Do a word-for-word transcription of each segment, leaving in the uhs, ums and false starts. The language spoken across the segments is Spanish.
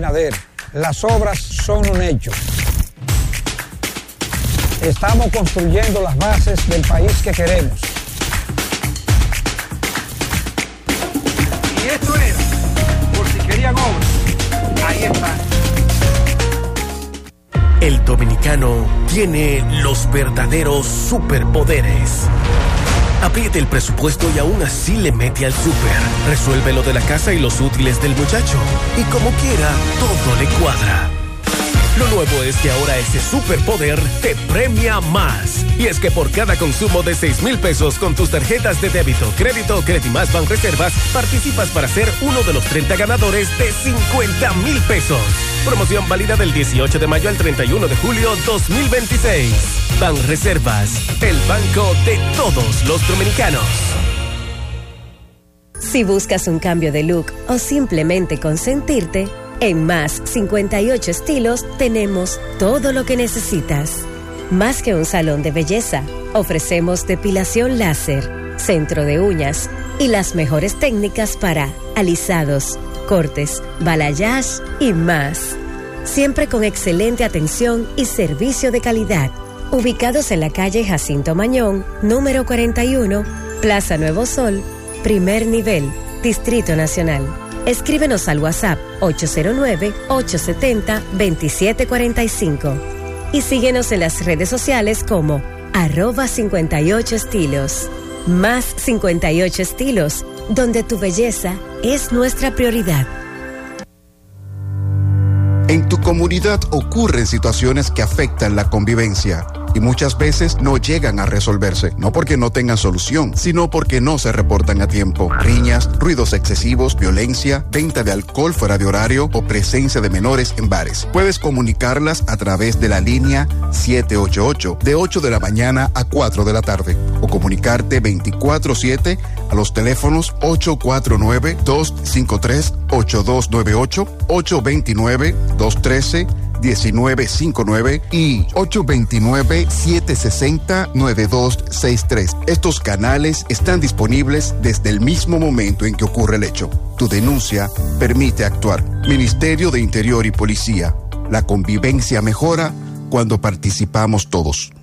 Las obras son un hecho. Estamos construyendo las bases del país que queremos. Y esto era, por si querían obras, ahí está. El dominicano tiene los verdaderos superpoderes. Apriete el presupuesto y aún así le mete al súper. Resuelve lo de la casa y los útiles del muchacho. Y como quiera, todo le cuadra. Lo nuevo es que ahora ese superpoder te premia más. Y es que por cada consumo de seis mil pesos con tus tarjetas de débito, crédito o Credimás Banreservas, participas para ser uno de los treinta ganadores de cincuenta mil pesos. Promoción válida del dieciocho de mayo al treinta y uno de julio dos mil veintiséis. Banreservas, el banco de todos los dominicanos. Si buscas un cambio de look o simplemente consentirte, en Más cincuenta y ocho Estilos tenemos todo lo que necesitas. Más que un salón de belleza, ofrecemos depilación láser, centro de uñas y las mejores técnicas para alisados, cortes, balayage y más. Siempre con excelente atención y servicio de calidad. Ubicados en la calle Jacinto Mañón, número cuarenta y uno, Plaza Nuevo Sol, primer nivel, Distrito Nacional. Escríbenos al WhatsApp ocho cero nueve, ocho siete cero, dos siete cuatro cinco y síguenos en las redes sociales como arroba cincuenta y ocho estilos. Más cincuenta y ocho Estilos, donde tu belleza es nuestra prioridad. En tu comunidad ocurren situaciones que afectan la convivencia y muchas veces no llegan a resolverse, no porque no tengan solución, sino porque no se reportan a tiempo. Riñas, ruidos excesivos, violencia, venta de alcohol fuera de horario o presencia de menores en bares. Puedes comunicarlas a través de la línea siete ocho ocho de ocho de la mañana a cuatro de la tarde o comunicarte veinticuatro siete a los teléfonos ocho cuatro nueve, dos cinco tres, ocho dos nueve ocho, ocho dos nueve, dos uno tres, uno nueve cinco nueve y ocho dos nueve, siete seis cero, nueve dos seis tres. Estos canales están disponibles desde el mismo momento en que ocurre el hecho. Tu denuncia permite actuar. Ministerio de Interior y Policía. La convivencia mejora cuando participamos todos.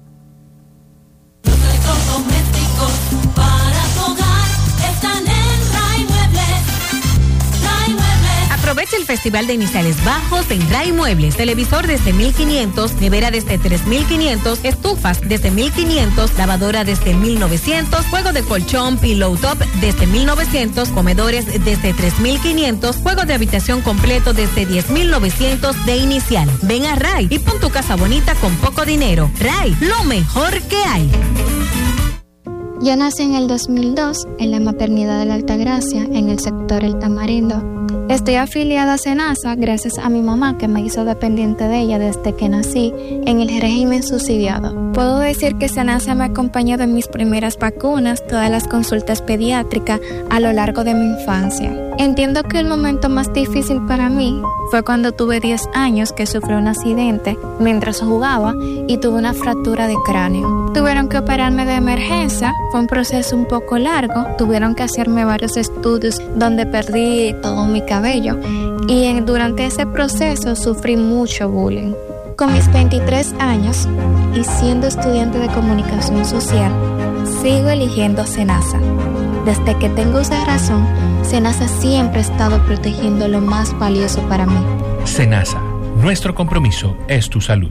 Aprovecha el Festival de Iniciales Bajos en Ray Muebles. Televisor desde mil quinientos, nevera desde tres mil quinientos, estufas desde mil quinientos, lavadora desde mil novecientos, juego de colchón, pillow top desde mil novecientos, comedores desde tres mil quinientos, juego de habitación completo desde diez mil novecientos de inicial. Ven a Ray y pon tu casa bonita con poco dinero. Ray, lo mejor que hay. Yo nací en el dos mil dos en la maternidad de la Altagracia, en el sector El Tamarindo. Estoy afiliada a SENASA gracias a mi mamá, que me hizo dependiente de ella desde que nací en el régimen subsidiado. Puedo decir que SENASA me acompañó de mis primeras vacunas, todas las consultas pediátricas a lo largo de mi infancia. Entiendo que el momento más difícil para mí fue cuando tuve diez años, que sufrí un accidente mientras jugaba y tuve una fractura de cráneo. Tuvieron que operarme de emergencia, fue un proceso un poco largo, tuvieron que hacerme varios estudios donde perdí todo mi cabello y en, durante ese proceso sufrí mucho bullying. Con mis veintitrés años y siendo estudiante de comunicación social, sigo eligiendo SENASA. Desde que tengo esa razón, SENASA siempre ha estado protegiendo lo más valioso para mí. SENASA, nuestro compromiso es tu salud.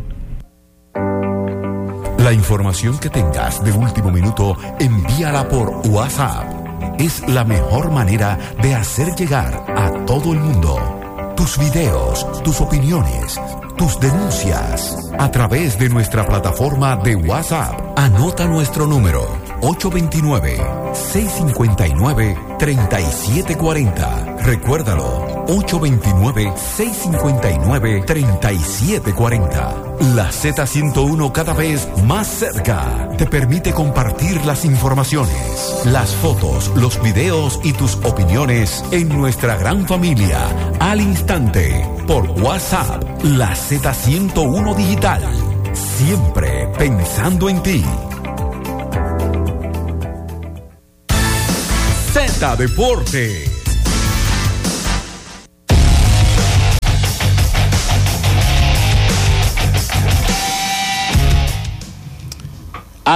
La información que tengas de último minuto, envíala por WhatsApp. Es la mejor manera de hacer llegar a todo el mundo tus videos, tus opiniones, tus denuncias a través de nuestra plataforma de WhatsApp. Anota nuestro número ocho dos nueve, seis cinco nueve, tres siete cuatro cero. Recuérdalo, ocho dos nueve, seis cinco nueve, tres siete cuatro cero. La Z ciento uno, cada vez más cerca, te permite compartir las informaciones, las fotos, los videos y tus opiniones en nuestra gran familia al instante por WhatsApp. La Z ciento uno Digital, siempre pensando en ti. Z Deportes.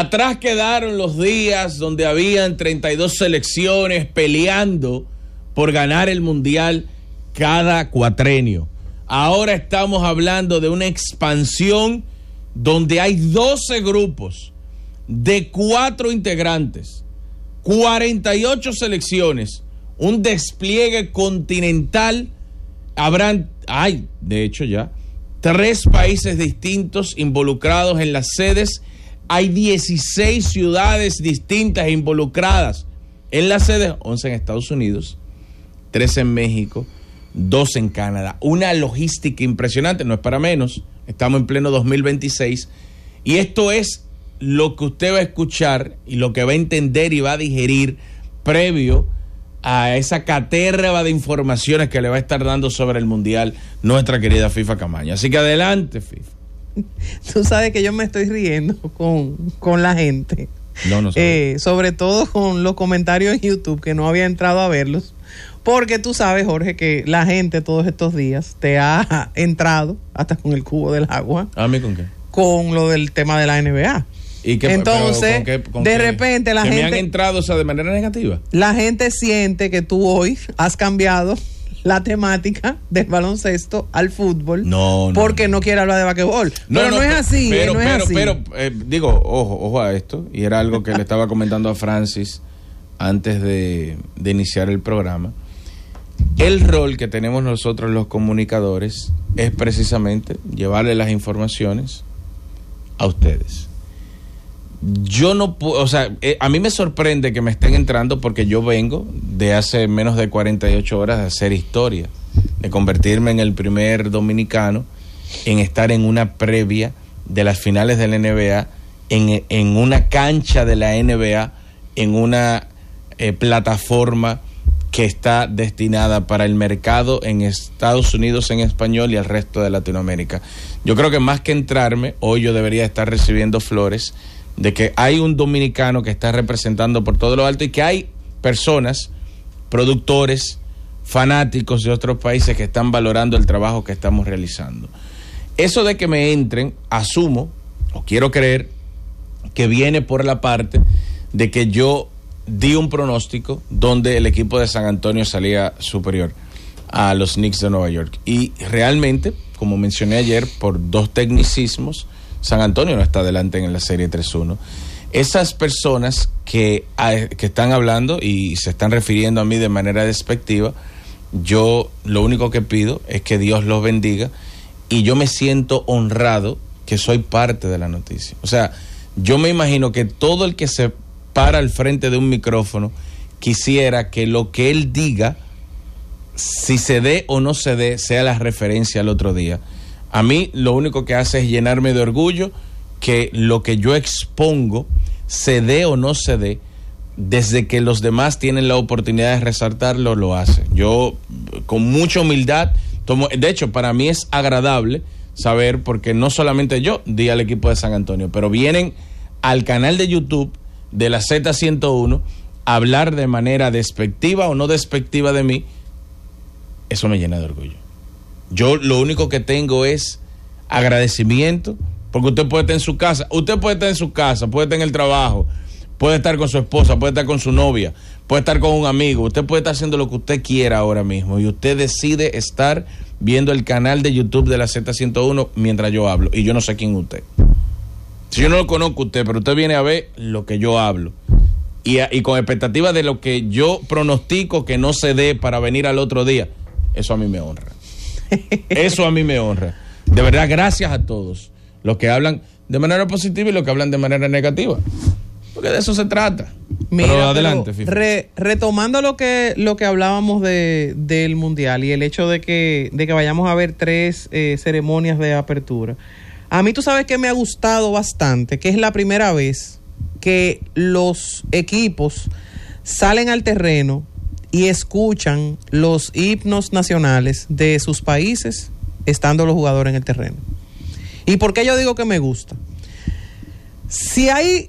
Atrás quedaron los días donde habían treinta y dos selecciones peleando por ganar el mundial cada cuatrenio. Ahora estamos hablando de una expansión donde hay doce grupos de cuatro integrantes, cuarenta y ocho selecciones, un despliegue continental. Habrán, hay, de hecho ya, tres países distintos involucrados en las sedes. Hay dieciséis ciudades distintas involucradas en las sedes, once en Estados Unidos, tres en México, dos en Canadá. Una logística impresionante, no es para menos. Estamos en pleno dos mil veintiséis y esto es lo que usted va a escuchar y lo que va a entender y va a digerir previo a esa caterva de informaciones que le va a estar dando sobre el Mundial nuestra querida FIFA Camaño. Así que adelante, FIFA. Tú sabes que yo me estoy riendo con, con la gente. No, no eh, sobre todo con los comentarios en YouTube, que no había entrado a verlos. Porque tú sabes, Jorge, que la gente todos estos días te ha entrado hasta con el cubo del agua. ¿A mí con qué? Con lo del tema de la N B A. ¿Y qué, Entonces, ¿con qué, con de qué? repente la ¿Que gente... me han entrado, o sea, de manera negativa? La gente siente que tú hoy has cambiado la temática del baloncesto al fútbol. No, no. Porque no quiere hablar de basquetbol. No, pero no, no es así. Pero, no es pero, así. pero, eh, digo, ojo, ojo a esto. Y era algo que le estaba comentando a Francis antes de, de iniciar el programa. El rol que tenemos nosotros los comunicadores es precisamente llevarle las informaciones a ustedes. Yo no puedo, o sea, eh, a mí me sorprende que me estén entrando porque yo vengo de hace menos de cuarenta y ocho horas de hacer historia, de convertirme en el primer dominicano en estar en una previa de las finales de la N B A, en, en una cancha de la N B A, en una eh, plataforma que está destinada para el mercado en Estados Unidos en español y el resto de Latinoamérica. Yo creo que más que entrarme, hoy yo debería estar recibiendo flores de que hay un dominicano que está representando por todo lo alto y que hay personas, productores, fanáticos de otros países que están valorando el trabajo que estamos realizando. Eso de que me entren, asumo, o quiero creer, que viene por la parte de que yo di un pronóstico donde el equipo de San Antonio salía superior a los Knicks de Nueva York. Y realmente, como mencioné ayer, por dos tecnicismos, San Antonio no está adelante en la serie tres uno. Esas personas que, que están hablando y se están refiriendo a mí de manera despectiva, yo lo único que pido es que Dios los bendiga y yo me siento honrado que soy parte de la noticia. O sea, yo me imagino que todo el que se para al frente de un micrófono quisiera que lo que él diga, si se dé o no se dé, sea la referencia al otro día. A mí lo único que hace es llenarme de orgullo que lo que yo expongo, se dé o no se dé, desde que los demás tienen la oportunidad de resaltarlo, lo hace. Yo, con mucha humildad, tomo, de hecho, para mí es agradable saber, porque no solamente yo di al equipo de San Antonio, pero vienen al canal de YouTube de la Z ciento uno a hablar de manera despectiva o no despectiva de mí. Eso me llena de orgullo. Yo lo único que tengo es agradecimiento, porque usted puede estar en su casa, usted puede estar en su casa, puede estar en el trabajo, puede estar con su esposa, puede estar con su novia, puede estar con un amigo, usted puede estar haciendo lo que usted quiera ahora mismo y usted decide estar viendo el canal de YouTube de la Z ciento uno mientras yo hablo, y yo no sé quién es usted. Si yo no lo conozco a usted, pero usted viene a ver lo que yo hablo y, y con expectativa de lo que yo pronostico que no se dé para venir al otro día, eso a mí me honra. Eso a mí me honra. De verdad, gracias a todos los que hablan de manera positiva y los que hablan de manera negativa, porque de eso se trata. Mira, pero adelante, pero re, retomando lo que lo que hablábamos de del mundial y el hecho de que de que vayamos a ver tres eh, ceremonias de apertura. A mí, tú sabes que me ha gustado bastante, que es la primera vez que los equipos salen al terreno y escuchan los himnos nacionales de sus países estando los jugadores en el terreno. ¿Y por qué yo digo que me gusta? Si hay,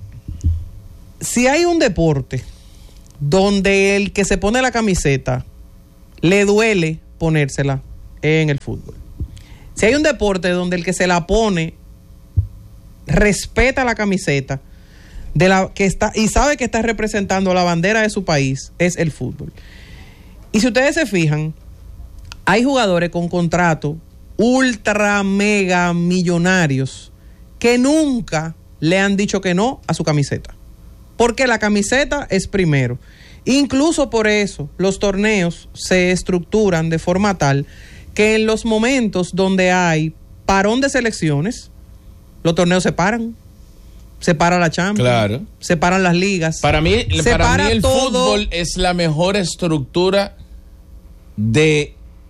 si hay un deporte donde el que se pone la camiseta le duele ponérsela en el fútbol. Si hay un deporte donde el que se la pone respeta la camiseta, de la que está y sabe que está representando la bandera de su país es el fútbol. Y si ustedes se fijan, hay jugadores con contratos ultra mega millonarios que nunca le han dicho que no a su camiseta, porque la camiseta es primero. Incluso por eso los torneos se estructuran de forma tal que en los momentos donde hay parón de selecciones, los torneos se paran. Se para la Champions, claro. Se paran las ligas. Para mí, se para para mí el todo. fútbol es la mejor estructura de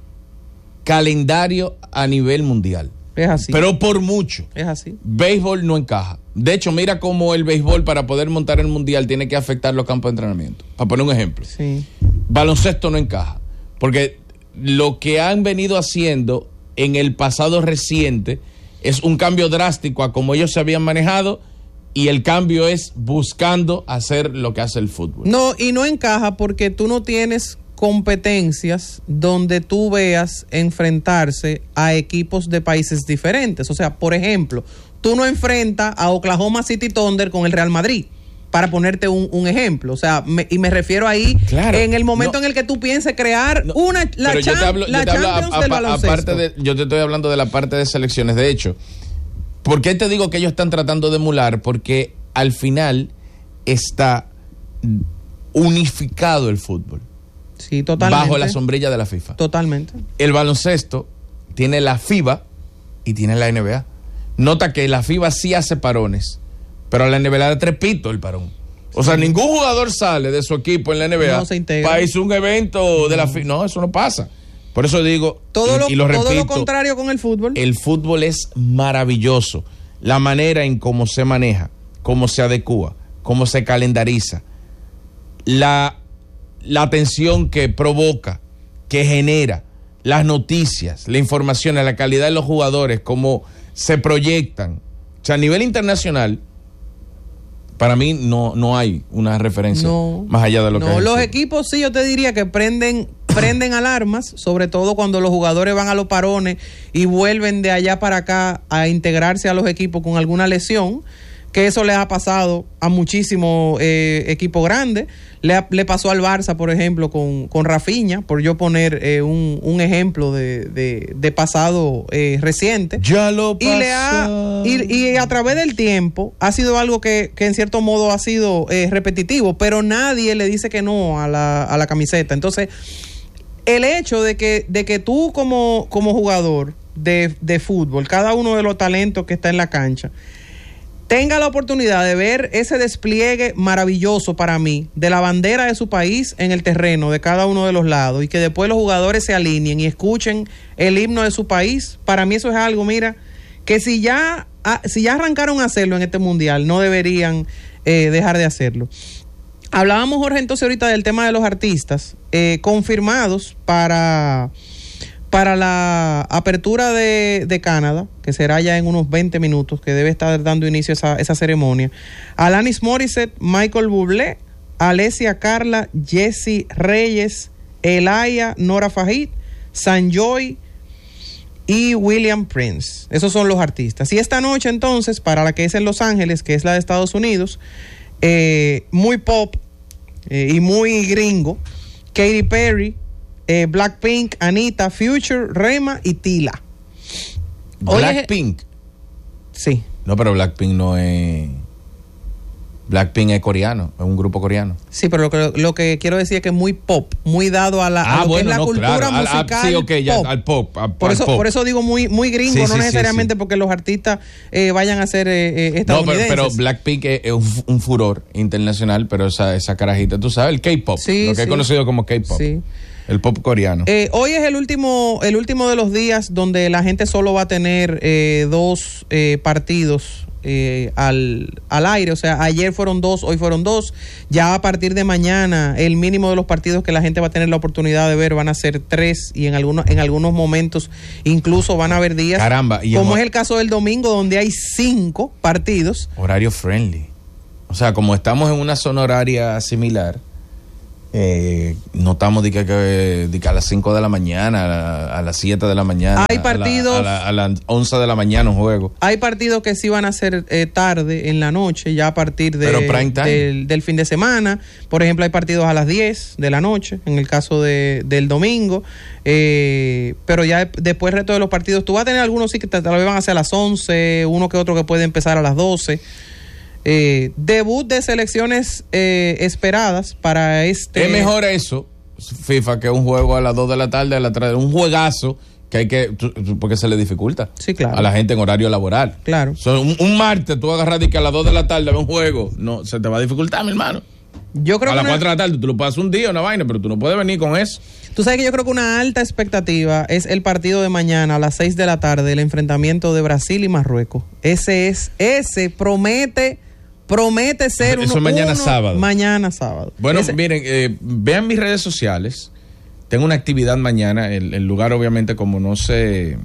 calendario a nivel mundial. Es así. Pero por mucho. Es así. Béisbol no encaja. De hecho, mira cómo el béisbol para poder montar el mundial tiene que afectar los campos de entrenamiento. Para poner un ejemplo. Sí. Baloncesto no encaja. Porque lo que han venido haciendo en el pasado reciente es un cambio drástico a como ellos se habían manejado. Y el cambio es buscando hacer lo que hace el fútbol. No, y no encaja porque tú no tienes competencias donde tú veas enfrentarse a equipos de países diferentes. O sea, por ejemplo, tú no enfrentas a Oklahoma City Thunder con el Real Madrid, para ponerte un, un ejemplo. O sea, me, y me refiero ahí, claro, en el momento no, en el que tú pienses crear no, una la, cham, hablo, la Champions a, a, del baloncesto. Aparte de, yo te estoy hablando de la parte de selecciones. De hecho, ¿por qué te digo que ellos están tratando de emular? Porque al final está unificado el fútbol. Sí, totalmente. Bajo la sombrilla de la FIFA. Totalmente. El baloncesto tiene la FIBA y tiene la N B A. Nota que la FIBA sí hace parones, pero a la N B A le da trepito el parón. O sea, sí. Ningún jugador sale de su equipo en la N B A no se integra. Para irse un evento no. de la FIBA. No, eso no pasa. Por eso digo, todo, y, lo, y lo todo repito, lo contrario con el fútbol. El fútbol es maravilloso. La manera en cómo se maneja, cómo se adecua, cómo se calendariza, la, la atención que provoca, que genera, las noticias, la información, la calidad de los jugadores, cómo se proyectan. O sea, a nivel internacional, para mí no, no hay una referencia no, más allá de lo no, que es. Los fútbol. equipos sí, yo te diría que prenden... prenden alarmas, sobre todo cuando los jugadores van a los parones y vuelven de allá para acá a integrarse a los equipos con alguna lesión, que eso les ha pasado a muchísimos eh, equipos grandes. Le, le pasó al Barça, por ejemplo, con, con Rafinha, por yo poner eh, un, un ejemplo de, de, de pasado eh, reciente. Ya lo pasó. Y, le ha, y, y a través del tiempo ha sido algo que, que en cierto modo ha sido eh, repetitivo, pero nadie le dice que no a la, a la camiseta. Entonces, el hecho de que, de que tú como, como jugador de, de fútbol, cada uno de los talentos que está en la cancha, tenga la oportunidad de ver ese despliegue maravilloso para mí de la bandera de su país en el terreno de cada uno de los lados y que después los jugadores se alineen y escuchen el himno de su país, para mí eso es algo, mira, que si ya, si ya arrancaron a hacerlo en este mundial, no deberían eh, dejar de hacerlo. Hablábamos, Jorge, entonces ahorita del tema de los artistas eh, confirmados para, para la apertura de, de Canadá, que será ya en unos veinte minutos, que debe estar dando inicio a esa, esa ceremonia. Alanis Morissette, Michael Bublé, Alessia Carla, Jessie Reyes, Elaya, Nora Fajit, Sanjoy y William Prince. Esos son los artistas. Y esta noche entonces, para la que es en Los Ángeles, que es la de Estados Unidos, Eh, muy pop eh, y muy gringo, Katy Perry, eh, Blackpink, Anita, Future, Rema y Tila. Blackpink. Sí. No, pero Blackpink no es... Blackpink es coreano, es un grupo coreano. Sí, pero lo que, lo que quiero decir es que es muy pop, muy dado a la, ah, a lo bueno, que es la no, cultura claro. musical. Al, al, sí, okay, pop. Ya, al pop. Al, por, al eso, pop. por eso digo muy, muy gringo, sí, no sí, necesariamente sí, sí. porque los artistas eh, vayan a ser eh, estadounidenses. No, pero, pero Blackpink es, es un, un furor internacional, pero esa, esa carajita, tú sabes, el K-pop, sí, lo que sí. es conocido como K-pop. Sí. El pop coreano. Eh, hoy es el último, el último de los días donde la gente solo va a tener eh, dos eh, partidos eh, al, al aire. O sea, ayer fueron dos, hoy fueron dos. Ya a partir de mañana, el mínimo de los partidos que la gente va a tener la oportunidad de ver van a ser tres y en algunos, en algunos momentos incluso van a haber días. Caramba. Y como en, es el caso del domingo, donde hay cinco partidos. Horario friendly. O sea, como estamos en una zona horaria similar, Eh, no estamos de que, que, de que a las cinco de la mañana, a, a las siete de la mañana. Hay partidos. A, la, a, la, a las once de la mañana un juego. Hay partidos que sí van a ser eh, tarde en la noche, ya a partir de, Pero prime time. Del, del fin de semana. Por ejemplo, hay partidos a las diez de la noche, en el caso de, del domingo. Eh, pero ya después el resto de los partidos, tú vas a tener algunos sí que tal vez van a ser a las once, uno que otro que puede empezar a las doce. Eh, debut de selecciones eh, esperadas para este. Es mejor eso, FIFA, que un juego a las dos de la tarde, a la tarde, un juegazo que hay que, porque se le dificulta. Sí, claro. A la gente en horario laboral. Claro. So, un, un martes tú agarras y que a las dos de la tarde ve un juego, no, se te va a dificultar, mi hermano. Yo creo a que las una... cuatro de la tarde tú lo pasas un día, una vaina, pero tú no puedes venir con eso. Tú sabes que yo creo que una alta expectativa es el partido de mañana a las seis de la tarde, el enfrentamiento de Brasil y Marruecos. Ese es, ese promete... Promete ser Eso uno, mañana uno, sábado. Mañana sábado. Bueno, Ese. miren, eh, vean mis redes sociales. Tengo una actividad mañana. El, el lugar, obviamente, como no se,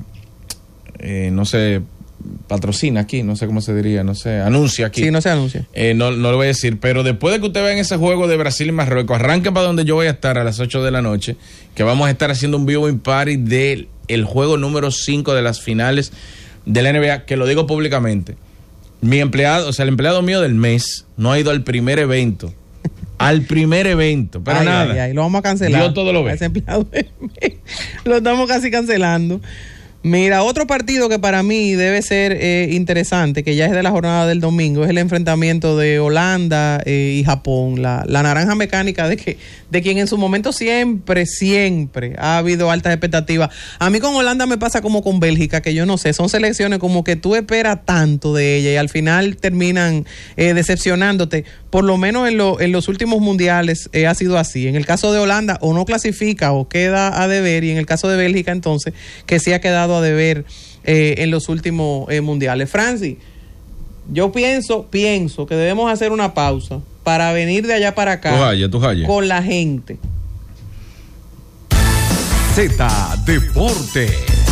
eh, no se patrocina aquí, no sé cómo se diría, no se anuncia aquí. Sí, no se anuncia. Eh, no, no lo voy a decir, pero después de que ustedes vean ese juego de Brasil y Marruecos, arranquen para donde yo voy a estar a las ocho de la noche, que vamos a estar haciendo un vivo in party del el juego número cinco de las finales de la N B A, que lo digo públicamente. Mi empleado, o sea, el empleado mío del mes no ha ido al primer evento. Al primer evento. Pero ay, nada. Ay, ay, lo vamos a cancelar. Dios todo lo ve. Ese empleado del mes. Lo estamos casi cancelando. Mira, otro partido que para mí debe ser eh, interesante, que ya es de la jornada del domingo, es el enfrentamiento de Holanda eh, y Japón. La, la naranja mecánica de que de quien en su momento siempre, siempre ha habido altas expectativas. A mí con Holanda me pasa como con Bélgica, que yo no sé, son selecciones como que tú esperas tanto de ella y al final terminan eh, decepcionándote. Por lo menos en, lo, en los últimos mundiales eh, ha sido así. En el caso de Holanda o no clasifica o queda a deber, y en el caso de Bélgica entonces, que sí ha quedado a deber eh, en los últimos eh, mundiales. Francis, yo pienso, pienso que debemos hacer una pausa para venir de allá para acá tú jaya, tú jaya. con la gente. Z Deporte.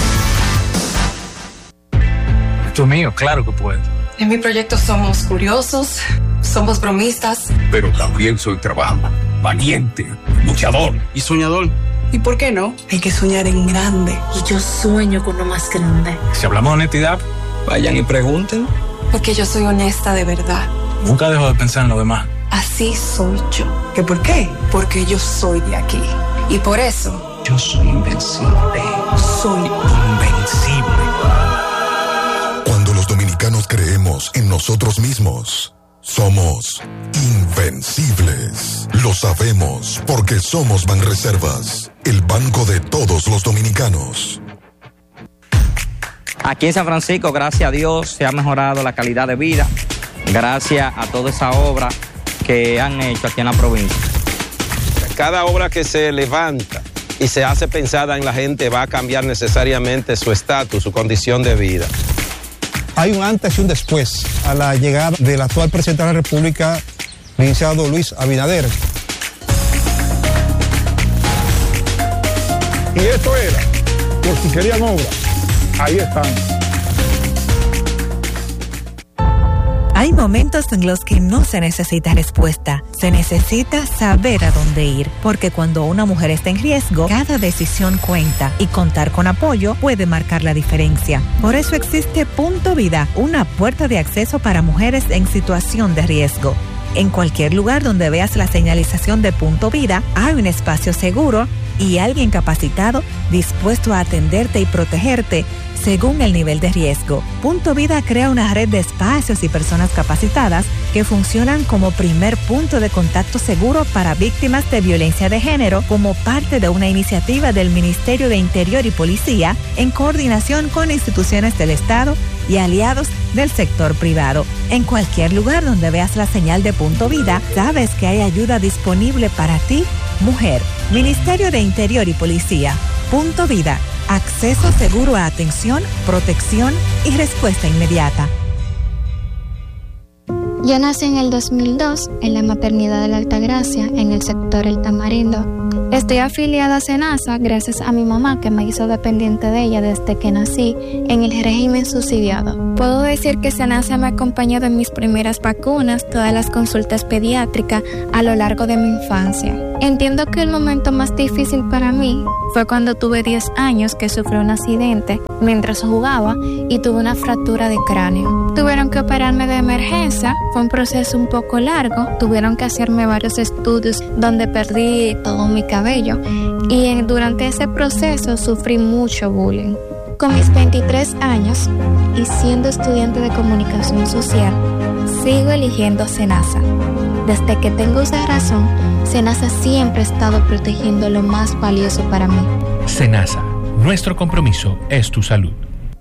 Esto es mío, claro que puedo. En mi proyecto somos curiosos, somos bromistas. Pero también soy trabajador, valiente, luchador y soñador. ¿Y por qué no? Hay que soñar en grande. Y yo sueño con lo más grande. Si hablamos de honestidad, vayan y pregunten. Porque yo soy honesta de verdad. Nunca dejo de pensar en lo demás. Así soy yo. ¿Qué por qué? Porque yo soy de aquí. Y por eso... yo soy invencible. Soy invencible. Cuando los dominicanos creemos en nosotros mismos, somos invencibles. Lo sabemos porque somos Banreservas, el banco de todos los dominicanos. Aquí en San Francisco, gracias a Dios, se ha mejorado la calidad de vida, gracias a toda esa obra que han hecho aquí en la provincia. Cada obra que se levanta y se hace pensada en la gente va a cambiar necesariamente su estatus, su condición de vida. Hay un antes y un después a la llegada del actual presidente de la República, licenciado Luis Abinader. Y esto era, por si querían obra, ahí están. Hay momentos en los que no se necesita respuesta, se necesita saber a dónde ir, porque cuando una mujer está en riesgo, cada decisión cuenta y contar con apoyo puede marcar la diferencia. Por eso existe Punto Vida, una puerta de acceso para mujeres en situación de riesgo. En cualquier lugar donde veas la señalización de Punto Vida, hay un espacio seguro y alguien capacitado dispuesto a atenderte y protegerte según el nivel de riesgo. Punto Vida crea una red de espacios y personas capacitadas que funcionan como primer punto de contacto seguro para víctimas de violencia de género como parte de una iniciativa del Ministerio de Interior y Policía en coordinación con instituciones del Estado y aliados del sector privado. En cualquier lugar donde veas la señal de Punto Vida, sabes que hay ayuda disponible para ti, mujer. Ministerio de Interior y Policía. Punto Vida. Acceso seguro a atención, protección y respuesta inmediata. Yo nací en el dos mil dos en la maternidad de la Altagracia, en el sector El Tamarindo. Estoy afiliada a SENASA gracias a mi mamá, que me hizo dependiente de ella desde que nací en el régimen subsidiado. Puedo decir que SENASA me ha acompañado en mis primeras vacunas, todas las consultas pediátricas a lo largo de mi infancia. Entiendo que el momento más difícil para mí fue cuando tuve diez años que sufrí un accidente mientras jugaba y tuve una fractura de cráneo. Tuvieron que operarme de emergencia, fue un proceso un poco largo, tuvieron que hacerme varios estudios donde perdí todo mi cabello y en, durante ese proceso sufrí mucho bullying. Con mis veintitrés años y siendo estudiante de comunicación social, sigo eligiendo SENASA. Desde que tengo esa razón, SENASA siempre ha estado protegiendo lo más valioso para mí. SENASA, nuestro compromiso es tu salud.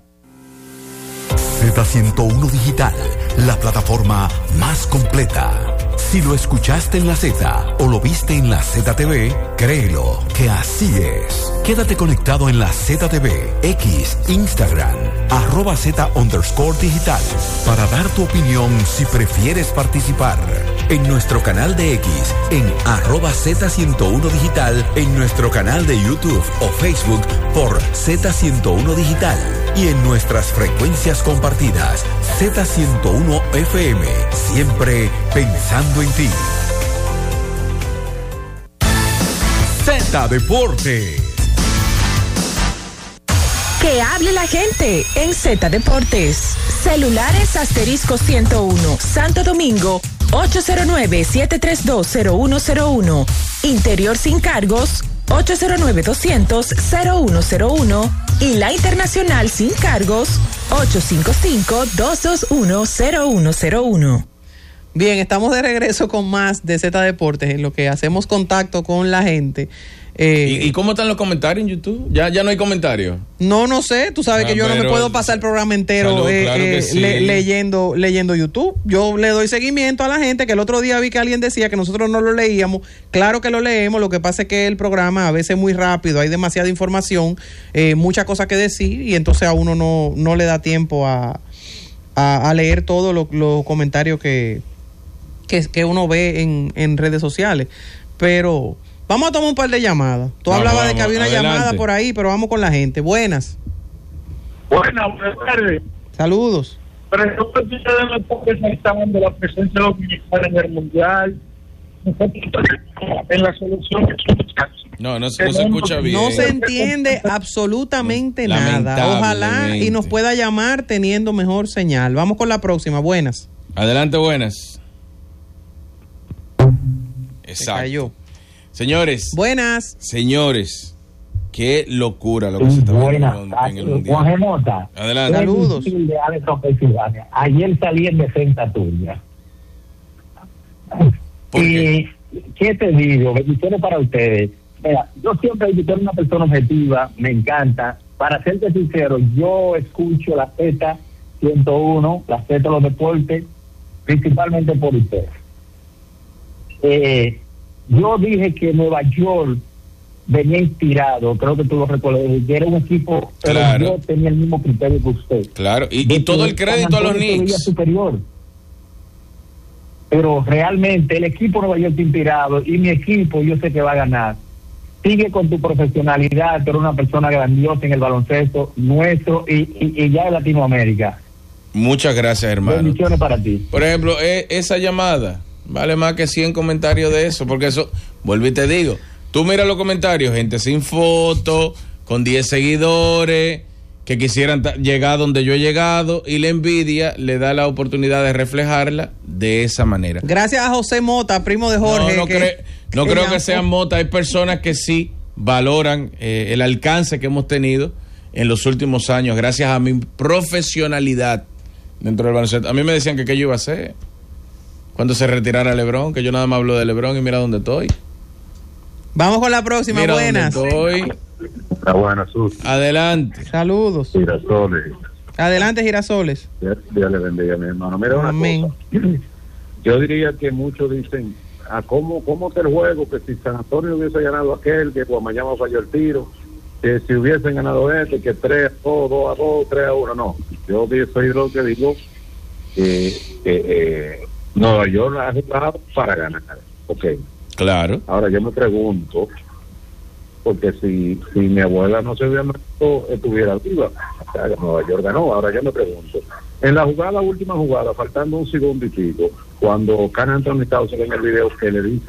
Z ciento uno Digital, la plataforma más completa. Si lo escuchaste en la Z o lo viste en la Z T V, créelo que así es. Quédate conectado en la Z T V, X, Instagram, arroba Z underscore digital, para dar tu opinión si prefieres participar. En nuestro canal de X, en arroba Z ciento uno Digital, en nuestro canal de YouTube o Facebook por Z ciento uno Digital y en nuestras frecuencias compartidas, Z ciento uno F M, siempre pensando en ti. Z Deportes. Que hable la gente en Z Deportes. Celulares asterisco ciento uno, Santo Domingo, ocho cero nueve, siete tres dos, cero uno cero uno. Interior sin cargos, ocho cero nueve, doscientos, cero uno cero uno. Y la Internacional sin cargos, ocho cinco cinco, dos dos uno, cero uno cero uno. Bien, estamos de regreso con más de Z Deportes, en lo que hacemos contacto con la gente. Eh, ¿Y, ¿Y cómo están los comentarios en YouTube? ¿Ya, ya no hay comentarios? No, no sé. Tú sabes ah, que yo no me puedo pasar el programa entero salud, eh, claro eh, sí. le, leyendo, leyendo YouTube. Yo le doy seguimiento a la gente, que el otro día vi que alguien decía que nosotros no lo leíamos. Claro que lo leemos, lo que pasa es que el programa a veces es muy rápido, hay demasiada información, eh, muchas cosas que decir, y entonces a uno no, no le da tiempo a, a, a leer todos los lo comentarios que, que, que uno ve en, en redes sociales. Pero... vamos a tomar un par de llamadas. Tú vamos, hablabas vamos, de que había una adelante. llamada por ahí, pero vamos con la gente. Buenas. Buenas, buenas tardes. Saludos. Pero no sé si ustedes me pueden estar de la presencia dominicana en el Mundial. En la solución. No, no, no se escucha bien. No se entiende absolutamente nada. Ojalá y nos pueda llamar teniendo mejor señal. Vamos con la próxima. Buenas. Adelante, buenas. Exacto. Se cayó. Señores. Buenas. Señores. Qué locura lo que se está viendo en el Mundial. Juan Gemota. Adelante. Saludos. Ayer salí en defensa tuya. ¿Por qué? Y, ¿qué te digo? Bendiciones para ustedes. Mira, yo siempre he sido una persona objetiva, me encanta. Para serte sincero, yo escucho la Z ciento uno, la Z de los deportes, principalmente por ustedes. Eh... Yo dije que Nueva York venía inspirado, creo que tú lo recuerdas, que era un equipo, pero claro. yo tenía el mismo criterio que usted. Claro, y, y todo el crédito a los Knicks. Superior. Pero realmente el equipo Nueva York está inspirado y mi equipo yo sé que va a ganar. Sigue con tu profesionalidad, tú eres una persona grandiosa en el baloncesto nuestro y, y, y ya en Latinoamérica. Muchas gracias, hermano. Bendiciones para ti. Por ejemplo, eh, esa llamada vale más que cien comentarios de eso, porque eso, vuelvo y te digo, tú mira los comentarios, gente sin foto, con diez seguidores, que quisieran llegar donde yo he llegado, y la envidia le da la oportunidad de reflejarla de esa manera. Gracias a José Mota, primo de Jorge. No, no, que, cre no que creo la... que sean Mota, hay personas que sí valoran eh, el alcance que hemos tenido en los últimos años, gracias a mi profesionalidad dentro del baloncesto. A mí me decían que qué yo iba a hacer cuando se retirara LeBron, que yo nada más hablo de LeBron y mira dónde estoy. Vamos con la próxima, mira buenas. Dónde estoy. Está buena, Sus. Adelante. Saludos. Girasoles. Adelante, Girasoles. Dios, Dios le bendiga, mi hermano. Mira una Amén. cosa. Yo diría que muchos dicen, ¿a cómo, cómo está el juego? Que si San Antonio hubiese ganado aquel, que Guamayama falló el tiro, que si hubiesen ganado este, que tres, dos, dos a dos, tres a uno. No, yo soy lo que digo, que eh, eh, Nueva York ha jugado para ganar. Ok. Claro. Ahora yo me pregunto, porque si, si mi abuela no se hubiera muerto, estuviera viva. O sea, Nueva York ganó. Ahora yo me pregunto, en la jugada, la última jugada, faltando un segundo y pico, cuando Can Anthony Towns en el video que le dice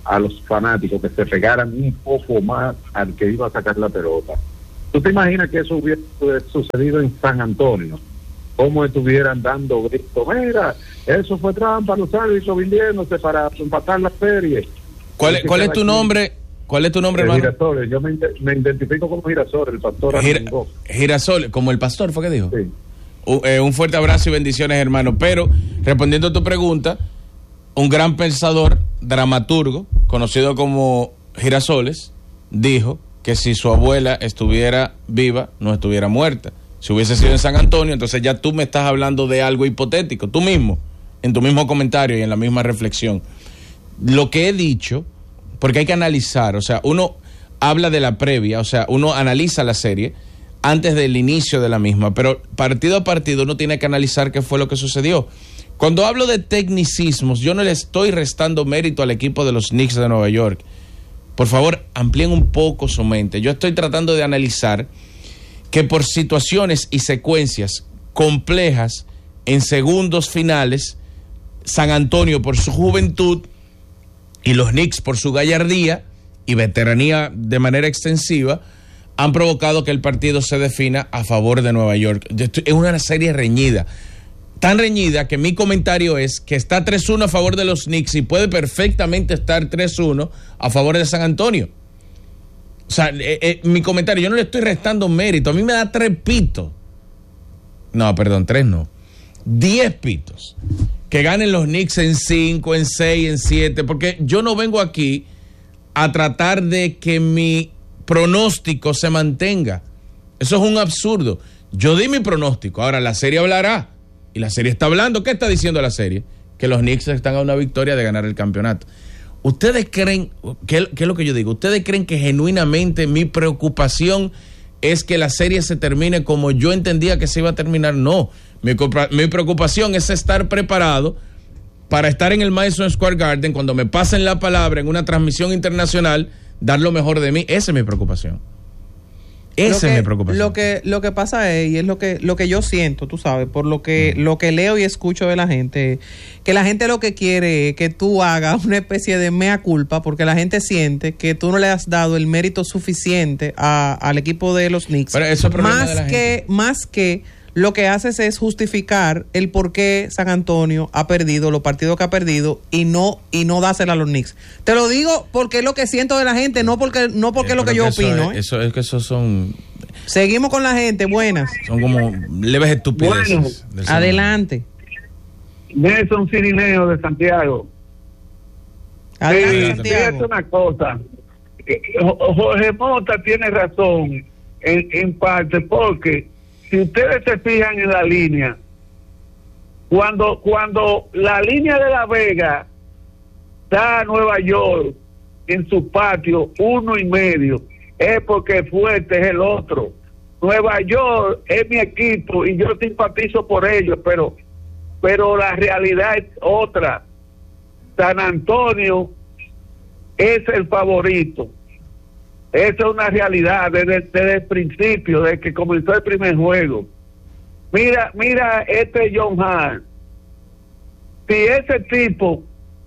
a los fanáticos que se pegaran un poco más al que iba a sacar la pelota. ¿Tú te imaginas que eso hubiera sucedido en San Antonio? ¿Cómo estuvieran dando gritos? Mira, eso fue trampa, los árbitros viniéndose para empatar la serie. ¿Cuál, es, cuál es tu nombre? ¿Cuál es tu nombre, hermano? Girasol, yo me, me identifico como Girasol, el pastor. Gira, Girasol, como el pastor, ¿fue que dijo? Sí. Uh, eh, un fuerte abrazo y bendiciones, hermano. Pero, respondiendo a tu pregunta, un gran pensador, dramaturgo, conocido como Girasoles, dijo que si su abuela estuviera viva, no estuviera muerta. Si hubiese sido en San Antonio, entonces ya tú me estás hablando de algo hipotético, tú mismo, en tu mismo comentario y en la misma reflexión. Lo que he dicho, porque hay que analizar, o sea, uno habla de la previa, o sea, uno analiza la serie antes del inicio de la misma, pero partido a partido uno tiene que analizar qué fue lo que sucedió. Cuando hablo de tecnicismos, yo no le estoy restando mérito al equipo de los Knicks de Nueva York. Por favor, amplíen un poco su mente. Yo estoy tratando de analizar que por situaciones y secuencias complejas en segundos finales, San Antonio por su juventud y los Knicks por su gallardía y veteranía de manera extensiva han provocado que el partido se defina a favor de Nueva York. Es una serie reñida, tan reñida que mi comentario es que está tres uno a favor de los Knicks y puede perfectamente estar tres uno a favor de San Antonio. O sea, eh, eh, mi comentario, yo no le estoy restando mérito, a mí me da tres pitos. No, perdón, tres no. Diez pitos. Que ganen los Knicks en cinco, en seis, en siete, porque yo no vengo aquí a tratar de que mi pronóstico se mantenga. Eso es un absurdo. Yo di mi pronóstico, ahora la serie hablará. Y la serie está hablando. ¿Qué está diciendo la serie? Que los Knicks están a una victoria de ganar el campeonato. ¿Ustedes creen, qué, qué es lo que yo digo? ¿Ustedes creen que genuinamente mi preocupación es que la serie se termine como yo entendía que se iba a terminar? No. Mi, mi preocupación es estar preparado para estar en el Madison Square Garden cuando me pasen la palabra en una transmisión internacional, dar lo mejor de mí. Esa es mi preocupación. Esa es mi preocupación. Lo que, lo que pasa es, y es lo que, lo que yo siento, tú sabes, por lo que, lo que leo y escucho de la gente, que la gente lo que quiere es que tú hagas una especie de mea culpa, porque la gente siente que tú no le has dado el mérito suficiente a, al equipo de los Knicks. Pero eso es problema más de la que, gente. más que lo que haces es justificar el por qué San Antonio ha perdido los partidos que ha perdido y no y no dásela a los Knicks. Te lo digo porque es lo que siento de la gente, no porque no porque Eh, es lo que pero yo eso opino. es, ¿eh? eso es que esos son Seguimos con la gente, buenas. son como leves estupideces. Bueno, del ser Adelante. Nelson Cirineo de Santiago. Adelante, Sí, Santiago. fíjate una cosa. Eh, Jo- Jorge Mota tiene razón en, en parte, porque si ustedes se fijan en la línea, cuando cuando la línea de La Vega da a Nueva York en su patio uno y medio, es porque fuerte es el otro. Nueva York es mi equipo y yo simpatizo por ellos, pero pero la realidad es otra. San Antonio es el favorito. Esa es una realidad desde, desde el principio, desde que comenzó el primer juego. Mira, mira este John Hart. Si ese tipo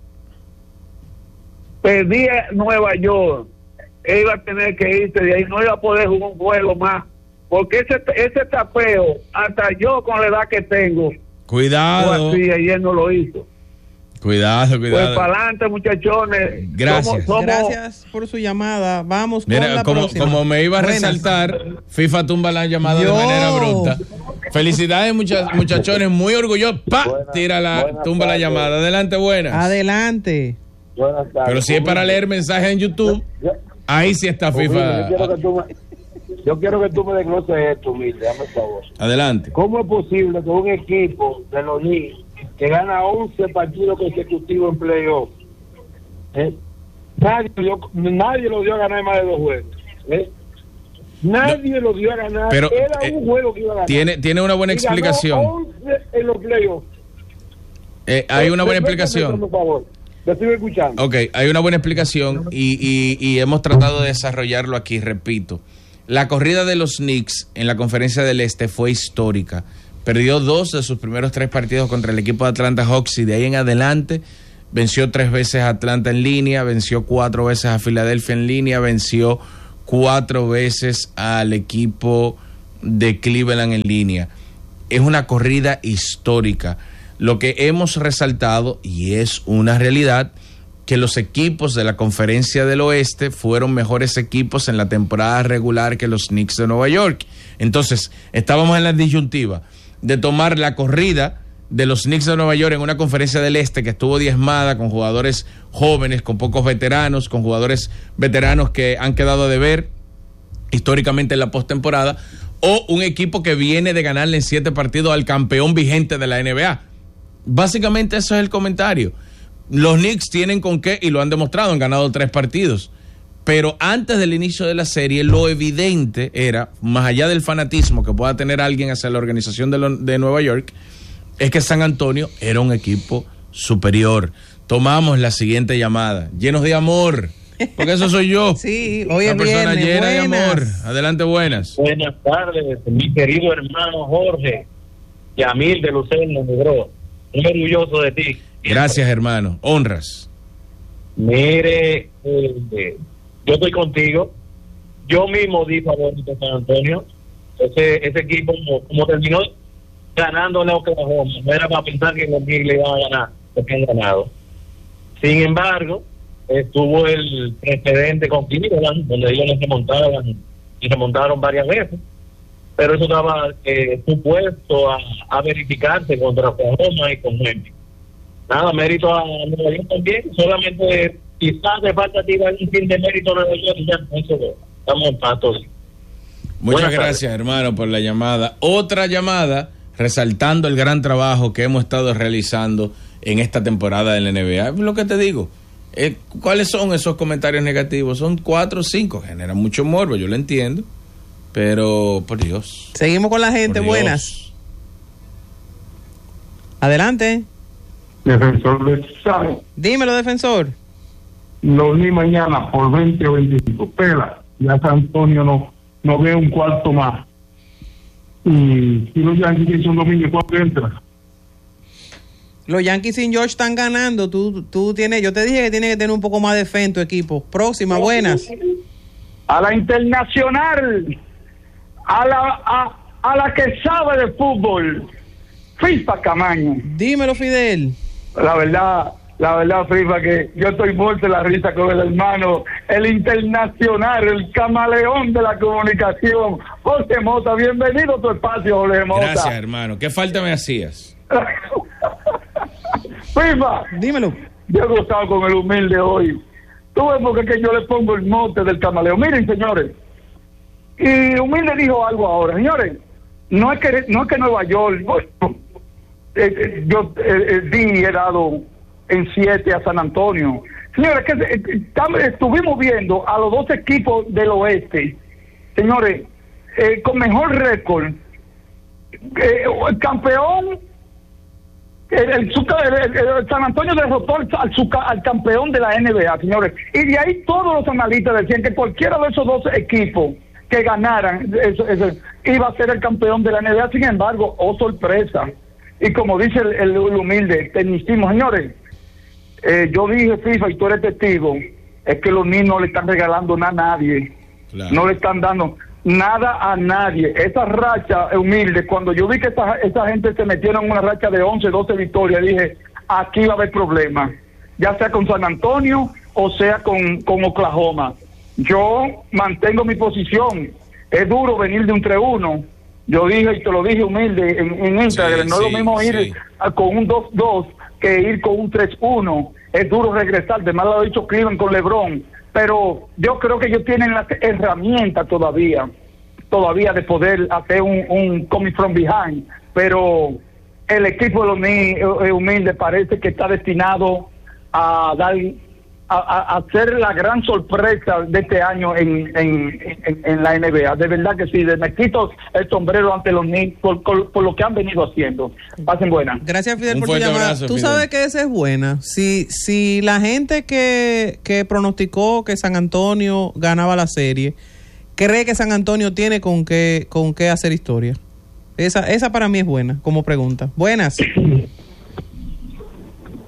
perdía Nueva York, él iba a tener que irse de ahí, no iba a poder jugar un juego más. Porque ese, ese tapeo, hasta yo con la edad que tengo, Cuidado. lo hacía y él no lo hizo. Cuidado, Pues cuidado. para adelante, muchachones. Gracias. Somos- somos- Gracias por su llamada. Vamos con Mira, la como, próxima. como me iba a Buenas. resaltar, FIFA tumba la llamada Yo. de manera bruta. Felicidades, mucha- muchachones, muy orgullosos. ¡Pa! Tira la, buenas tumba la tardes. llamada. Adelante, buenas. Adelante. Buenas tardes. Pero si es para leer mensajes en YouTube, ahí sí está Humilde, FIFA. Yo quiero que tú me, yo quiero que tú me desgloses esto, humilde, dame el favor. Adelante. ¿Cómo es posible que un equipo de los Knicks que gana once partidos consecutivos en playoff, ¿eh? nadie, lo dio, nadie lo dio a ganar más de dos juegos? ¿eh? Nadie lo dio a ganar. Pero, Era eh, un juego que iba a ganar. Tiene, tiene una buena Y ganó explicación. once en los playoffs. Eh, hay una buena Respétame, explicación. Por favor. Te estoy escuchando. Ok, hay una buena explicación y, y, y hemos tratado de desarrollarlo aquí, repito. La corrida de los Knicks en la Conferencia del Este fue histórica. Perdió dos de sus primeros tres partidos contra el equipo de Atlanta Hawks y de ahí en adelante venció tres veces a Atlanta en línea, venció cuatro veces a Filadelfia en línea, venció cuatro veces al equipo de Cleveland en línea. Es una corrida histórica. Lo que hemos resaltado, y es una realidad, que los equipos de la Conferencia del Oeste fueron mejores equipos en la temporada regular que los Knicks de Nueva York. Entonces, estábamos en la disyuntiva de tomar la corrida de los Knicks de Nueva York en una Conferencia del Este que estuvo diezmada con jugadores jóvenes, con pocos veteranos, con jugadores veteranos que han quedado a deber históricamente en la postemporada, o un equipo que viene de ganarle en siete partidos al campeón vigente de la N B A. Básicamente eso es el comentario. Los Knicks tienen con qué, y lo han demostrado, han ganado tres partidos. Pero antes del inicio de la serie, lo evidente era, más allá del fanatismo que pueda tener alguien hacia la organización de, lo, de Nueva York, es que San Antonio era un equipo superior. Tomamos la siguiente llamada, llenos de amor, porque eso soy yo. Sí, hoy una es persona viernes, llena buenas. de amor. Adelante, buenas. Buenas tardes, mi querido hermano Jorge, Yamil de Lucerna, mi bro. Muy orgulloso de ti. Gracias, hermano. Honras. Mire, eh, yo estoy contigo. Yo mismo di favorito a San Antonio. Ese, ese equipo, como, como terminó ganándole a Oklahoma, no era para pensar que los Knicks le iban a ganar, porque han ganado. Sin embargo, estuvo el precedente con Cleveland, donde ellos les remontaban y remontaron varias veces, pero eso estaba eh, supuesto a, a verificarse contra Oklahoma y con Memphis. Nada, mérito a Nueva York también, solamente quizás le falta tirar un fin de mérito a Nueva York y ya eso estamos en paz todos. Muchas Buenas gracias, tardes, hermano, por la llamada. Otra llamada resaltando el gran trabajo que hemos estado realizando en esta temporada de la N B A. Es lo que te digo. Eh, ¿Cuáles son esos comentarios negativos? Son cuatro o cinco, generan mucho morbo, yo lo entiendo, pero por Dios. Seguimos con la gente, buenas. Adelante. Defensor de Sano. Dímelo, defensor. Los ni mañana por veinte o veinticinco. Pela, ya San Antonio no, no ve un cuarto más. Y si los Yankees son domingo, ¿cuánto entra? Los Yankees sin George están ganando. Tú, tú tienes, yo te dije que tiene que tener un poco más de fe en tu equipo. Próxima, buenas. A la internacional, a la a, a la que sabe de fútbol, FIFA Camaño. Dímelo, Fidel. La verdad, la verdad, FIFA, que yo estoy muerto de la risa con el hermano, el internacional, el camaleón de la comunicación, José Mota. Bienvenido a tu espacio, José Mota. Gracias, hermano. ¿Qué falta me hacías? FIFA, dímelo. Yo he gozado con el humilde hoy. Tú ves porque que yo le pongo el mote del camaleón. Miren, señores, y humilde dijo algo ahora, señores. No es que no es que Nueva York, bueno, eh, eh, yo eh, eh, di he dado en siete a San Antonio. Señores, que eh, eh, estuvimos viendo a los dos equipos del oeste, señores, eh, con mejor récord. Eh, el campeón, el, el, el, el, el San Antonio derrotó al, al, al campeón de la N B A, señores. Y de ahí todos los analistas decían que cualquiera de esos dos equipos que ganaran eso, eso, iba a ser el campeón de la N B A. Sin embargo, oh sorpresa, y como dice el, el, el humilde tecnicismo, señores, eh, yo dije, FIFA, y tú eres testigo, es que los niños no le están regalando nada a nadie. Claro. No le están dando nada a nadie. Esa racha humilde, cuando yo vi que esa, esa gente se metieron en una racha de once, doce victorias, dije, aquí va a haber problemas, ya sea con San Antonio o sea con, con Oklahoma. Yo mantengo mi posición. Es duro venir de un tres uno. Yo dije, y te lo dije humilde en, en Instagram, sí, no sí, es lo mismo ir sí. a, con un dos dos que ir con un tres uno. Es duro regresar, de más lo ha dicho Cleveland con LeBron, pero yo creo que ellos tienen las herramientas todavía, todavía de poder hacer un, un coming from behind, pero el equipo de los humildes parece que está destinado a dar A, a, a ser la gran sorpresa de este año en, en, en, en la N B A. De verdad que sí, de me quito el sombrero ante los Knicks por, por, por lo que han venido haciendo. Pasen buena. Gracias, Fidel, por tu llamada. Abrazo, Tú Fidel. Sabes que esa es buena. Si, si la gente que, que pronosticó que San Antonio ganaba la serie cree que San Antonio tiene con qué, con qué hacer historia. Esa, esa para mí es buena como pregunta. Buenas.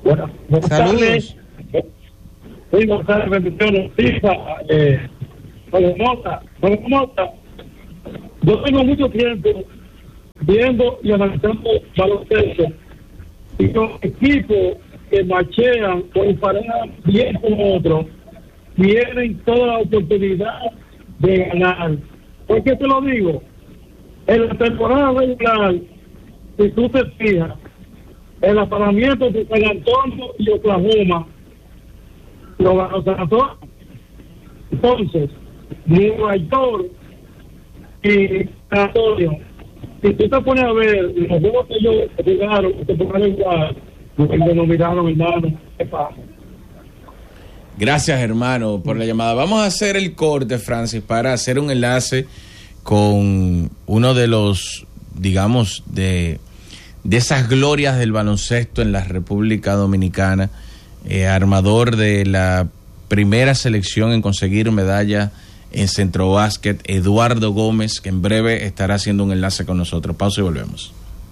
Bueno, saludos. Sí, González, bendiciones. FIFA, eh, Jorge Mota, Jorge Mota. Yo tengo mucho tiempo viendo y analizando baloncesto. Y los equipos que machean o emparejan bien con otros tienen toda la oportunidad de ganar. ¿Por qué te lo digo? En la temporada regular, si tú te fijas, el aparamiento de San Antonio y Oklahoma lo ganó San Antonio. Entonces, Nueva York y San Antonio, si tú te pones a ver los juegos que ellos jugaron, que se ponen igual, los denominaron, hermano, ¿qué pasa? Gracias, hermano, por la llamada. Vamos a hacer el corte, Francis, para hacer un enlace con uno de los, digamos, de, de esas glorias del baloncesto en la República Dominicana, eh, armador de la primera selección en conseguir medalla en Centrobásquet, Eduardo Gómez, que en breve estará haciendo un enlace con nosotros. Pausa y volvemos.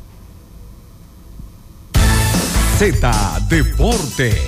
Z Deportes.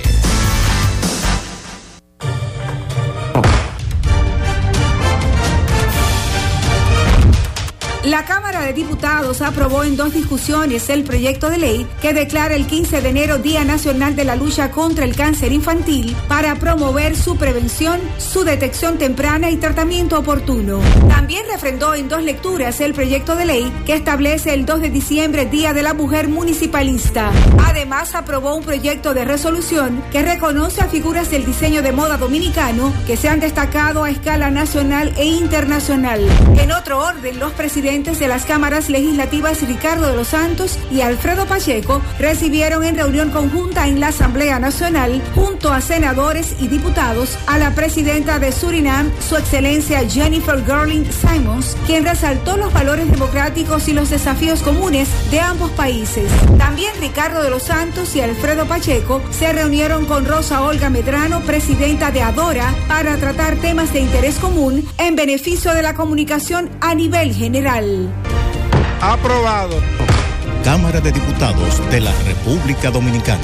La Cámara de Diputados aprobó en dos discusiones el proyecto de ley que declara el quince de enero Día Nacional de la Lucha contra el Cáncer Infantil para promover su prevención, su detección temprana y tratamiento oportuno. También refrendó en dos lecturas el proyecto de ley que establece el dos de diciembre Día de la Mujer Municipalista. Además, aprobó un proyecto de resolución que reconoce a figuras del diseño de moda dominicano que se han destacado a escala nacional e internacional. En otro orden, los presidentes de las cámaras legislativas Ricardo de los Santos y Alfredo Pacheco recibieron en reunión conjunta en la Asamblea Nacional, junto a senadores y diputados, a la presidenta de Surinam, su excelencia Jennifer Gurling Simons, quien resaltó los valores democráticos y los desafíos comunes de ambos países. También Ricardo de los Santos y Alfredo Pacheco se reunieron con Rosa Olga Medrano, presidenta de ADORA, para tratar temas de interés común en beneficio de la comunicación a nivel general. Aprobado. Cámara de Diputados de la República Dominicana.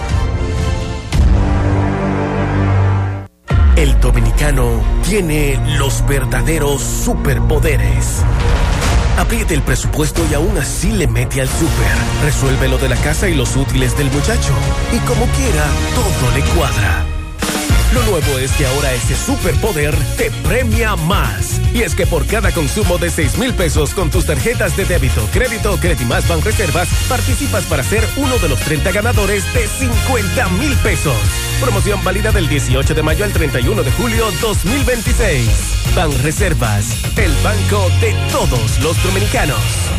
El dominicano tiene los verdaderos superpoderes. Apriete el presupuesto y aún así le mete al súper. Resuelve lo de la casa y los útiles del muchacho. Y como quiera, todo le cuadra. Lo nuevo es que ahora ese superpoder te premia más. Y es que por cada consumo de seis mil pesos con tus tarjetas de débito, crédito o Credimas Banreservas, participas para ser uno de los treinta ganadores de cincuenta mil pesos. Promoción válida del dieciocho de mayo al treinta y uno de julio dos mil veintiséis. Banreservas, el banco de todos los dominicanos.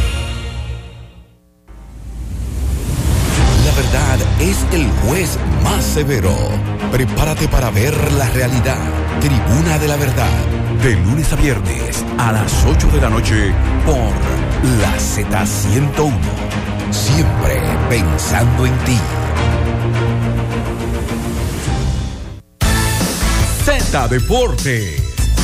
La verdad es el juez más severo. Prepárate para ver la realidad. Tribuna de la Verdad. De lunes a viernes a las ocho de la noche por la Z ciento uno. Siempre pensando en ti. Z Deportes.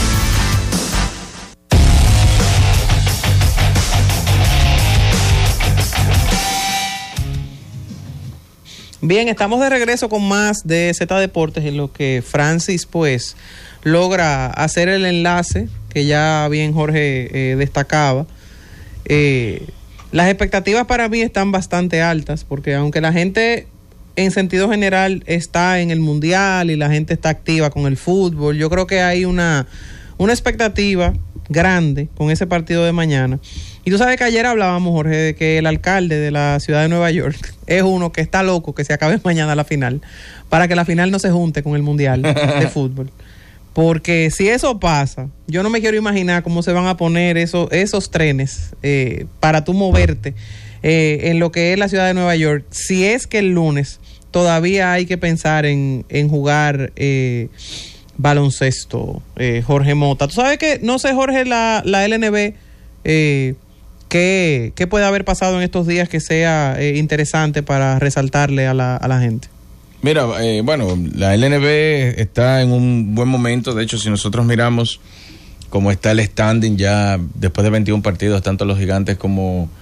Bien, estamos de regreso con más de Z Deportes, en lo que Francis pues logra hacer el enlace que ya bien Jorge eh, destacaba. Eh, las expectativas para mí están bastante altas, porque aunque la gente en sentido general está en el mundial y la gente está activa con el fútbol, yo creo que hay una, una expectativa grande con ese partido de mañana. Y tú sabes que ayer hablábamos, Jorge, de que el alcalde de la ciudad de Nueva York es uno que está loco que se acabe mañana la final, para que la final no se junte con el mundial de fútbol. Porque si eso pasa, yo no me quiero imaginar cómo se van a poner esos, esos trenes eh, para tú moverte eh, en lo que es la ciudad de Nueva York. Si es que el lunes todavía hay que pensar en, en jugar eh, baloncesto, eh, Jorge Mota. Tú sabes que, no sé, Jorge, la, la L N B... Eh, ¿Qué, ¿Qué puede haber pasado en estos días que sea eh, interesante para resaltarle a la, a la gente? Mira, eh, bueno, la L N B está en un buen momento. De hecho, si nosotros miramos cómo está el standing ya después de veintiún partidos, tanto los Gigantes como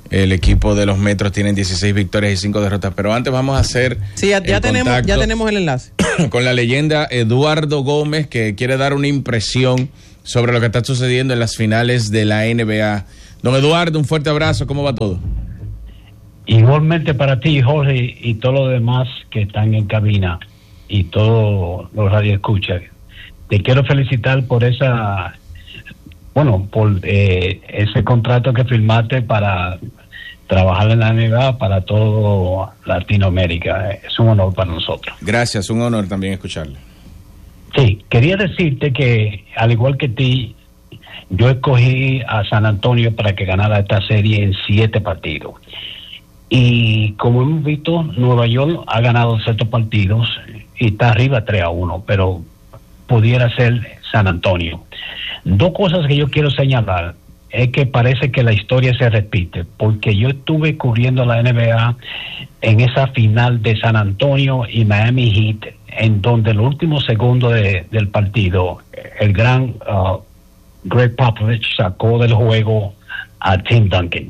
El equipo de los Metros tienen dieciséis victorias y cinco derrotas. Pero antes vamos a hacer sí, ya, ya tenemos ya tenemos el enlace con la leyenda Eduardo Gómez, que quiere dar una impresión sobre lo que está sucediendo en las finales de la N B A. Don Eduardo, un fuerte abrazo. ¿Cómo va todo? Igualmente para ti, Jorge, y todos los demás que están en cabina y todos los radioescuchas. Te quiero felicitar por esa, bueno, por eh, ese contrato que firmaste para trabajar en la N B A para todo Latinoamérica. Es un honor para nosotros. Gracias, un honor también escucharle. Sí, quería decirte que, al igual que ti, yo escogí a San Antonio para que ganara esta serie en siete partidos. Y como hemos visto, Nueva York ha ganado ciertos partidos y está arriba tres a uno, pero pudiera ser San Antonio. Dos cosas que yo quiero señalar es que parece que la historia se repite, porque yo estuve cubriendo la N B A en esa final de San Antonio y Miami Heat, en donde el último segundo de, del partido, el gran uh, Greg Popovich sacó del juego a Tim Duncan.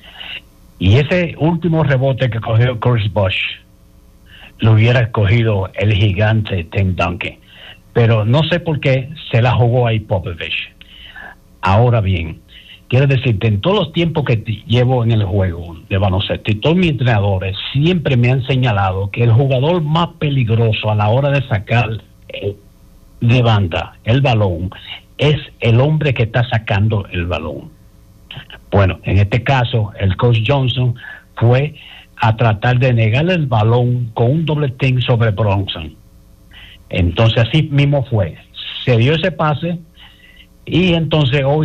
Y ese último rebote que cogió Chris Bosh lo hubiera escogido el gigante Tim Duncan. Pero no sé por qué se la jugó ahí Popovich. Ahora bien, quiero decirte, en todos los tiempos que llevo en el juego de baloncesto y todos mis entrenadores siempre me han señalado que el jugador más peligroso a la hora de sacar eh, de banda el balón es el hombre que está sacando el balón. Bueno, en este caso, el coach Johnson fue a tratar de negarle el balón con un doble team sobre Bronson. Entonces así mismo fue. Se dio ese pase y entonces O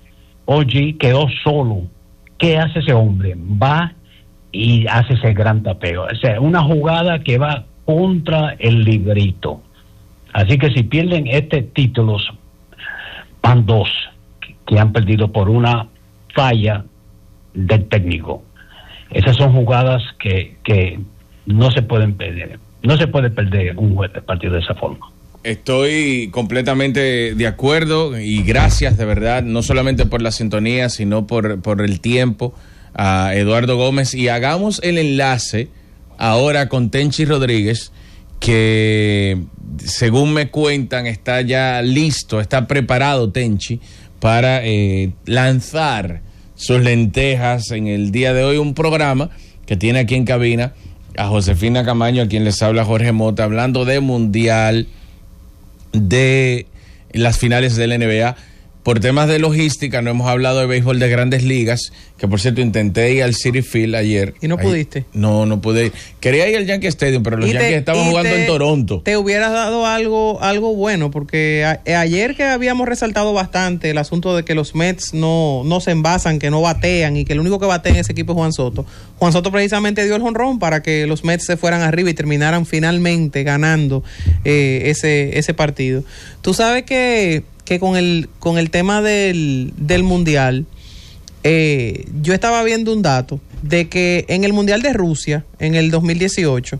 G quedó solo. ¿Qué hace ese hombre? Va y hace ese gran tapeo. O sea, una jugada que va contra el librito. Así que si pierden este título, van dos que han perdido por una falla del técnico. Esas son jugadas que, que no se pueden perder. No se puede perder un partido de esa forma. Estoy completamente de acuerdo y gracias de verdad, no solamente por la sintonía, sino por, por el tiempo, a Eduardo Gómez. Y hagamos el enlace ahora con Tenchi Rodríguez, que según me cuentan está ya listo, está preparado Tenchi para eh, lanzar sus lentejas en el día de hoy, un programa que tiene aquí en cabina a Josefina Camaño, a quien les habla Jorge Mota, hablando de Mundial, de las finales de la N B A. Por temas de logística no hemos hablado de béisbol de Grandes Ligas, que por cierto intenté ir al Citi Field ayer. ¿Y no ayer, pudiste? No, no pude ir. Quería ir al Yankee Stadium, pero los Yankees estaban jugando te, en Toronto. Te hubieras dado algo algo bueno, porque a, ayer que habíamos resaltado bastante el asunto de que los Mets no, no se envasan, que no batean y que el único que batea en ese equipo es Juan Soto. Juan Soto precisamente dio el jonrón para que los Mets se fueran arriba y terminaran finalmente ganando eh, ese, ese partido. Tú sabes que... que con el con el tema del, del Mundial, eh, yo estaba viendo un dato de que en el Mundial de Rusia, en el dos mil dieciocho,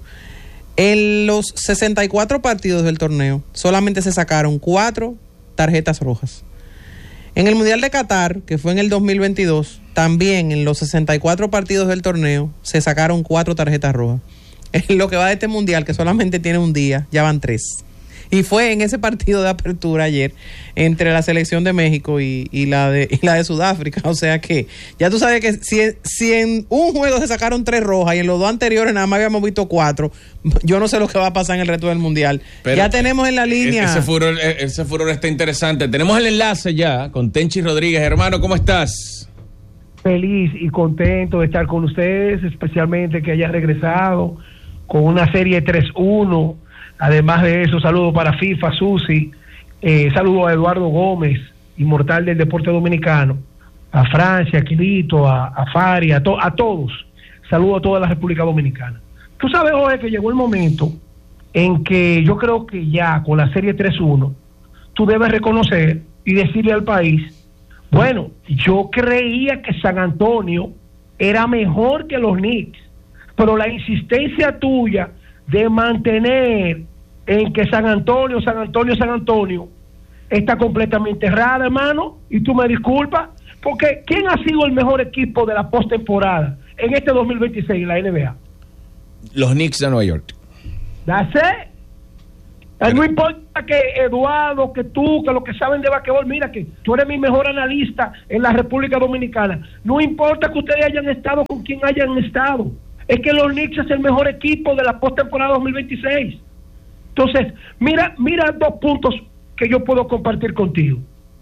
en los sesenta y cuatro partidos del torneo, solamente se sacaron cuatro tarjetas rojas. En el Mundial de Qatar, que fue en el dos mil veintidós, también en los sesenta y cuatro partidos del torneo, se sacaron cuatro tarjetas rojas. En lo que va de este Mundial, que solamente tiene un día, ya van tres. Y fue en ese partido de apertura ayer entre la selección de México y, y, la, de, y la de Sudáfrica. O sea que ya tú sabes que si, si en un juego se sacaron tres rojas y en los dos anteriores nada más habíamos visto cuatro, yo no sé lo que va a pasar en el resto del Mundial. Pero ya tenemos en la línea... Ese furor, ese furor está interesante. Tenemos el enlace ya con Tenchi Rodríguez. Hermano, ¿cómo estás? Feliz y contento de estar con ustedes, especialmente que haya regresado con una serie tres uno. Además de eso, saludo para FIFA, Susi, eh, saludo a Eduardo Gómez, inmortal del deporte dominicano, a Francia, a Quilito, a, a Fari, a, to, a todos. Saludo a toda la República Dominicana. Tú sabes, Jorge, que llegó el momento en que yo creo que ya con la serie tres uno, tú debes reconocer y decirle al país, bueno, yo creía que San Antonio era mejor que los Knicks, pero la insistencia tuya de mantener en que San Antonio, San Antonio, San Antonio está completamente errada, hermano, y tú me disculpas, Porque ¿quién ha sido el mejor equipo de la postemporada en este dos mil veintiséis en la N B A? Los Knicks de Nueva York. That's it. No importa que Eduardo, que tú, que los que saben de basquetbol, mira que tú eres mi mejor analista en la República Dominicana. No importa que ustedes hayan estado con quien hayan estado. Es que los Knicks es el mejor equipo de la postemporada dos mil veintiséis. Entonces, mira, mira dos puntos que yo puedo compartir contigo.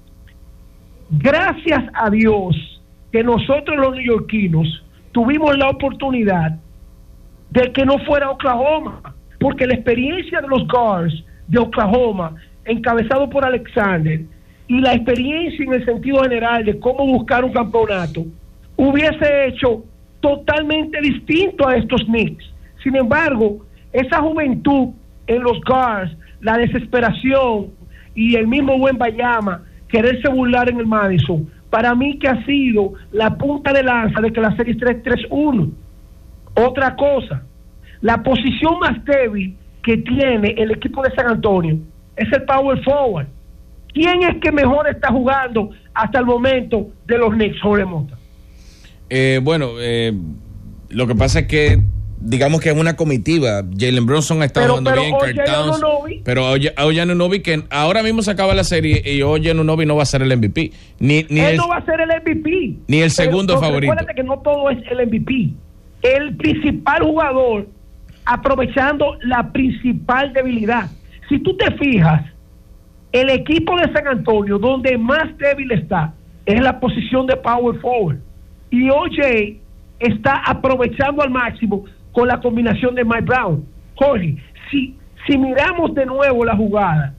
Gracias a Dios que nosotros los neoyorquinos tuvimos la oportunidad de que no fuera Oklahoma, porque la experiencia de los guards de Oklahoma, encabezado por Alexander, y la experiencia en el sentido general de cómo buscar un campeonato, hubiese hecho totalmente distinto a estos Knicks. Sin embargo, esa juventud en los guards, la desesperación y el mismo Wembanyama quererse burlar en el Madison, para mí que ha sido la punta de lanza de que la serie es tres tres uno. Otra cosa, la posición más débil que tiene el equipo de San Antonio es el power forward. ¿Quién es que mejor está jugando hasta el momento de los Knicks, Jorge Mota? Eh, bueno, eh, lo que pasa es que digamos que es una comitiva. Jalen Brunson ha estado jugando bien, Karl Towns, pero O G Anunoby, que ahora mismo se acaba la serie y O G Anunoby no va a ser el M V P. Ni, ni Él el, no va a ser el M V P. Ni el segundo pero, favorito. Recuérdate que no todo es el M V P. El principal jugador aprovechando la principal debilidad. Si tú te fijas, el equipo de San Antonio donde más débil está es la posición de power forward. Y O J está aprovechando al máximo con la combinación de Mike Brown. Jorge, si, si miramos de nuevo la jugada,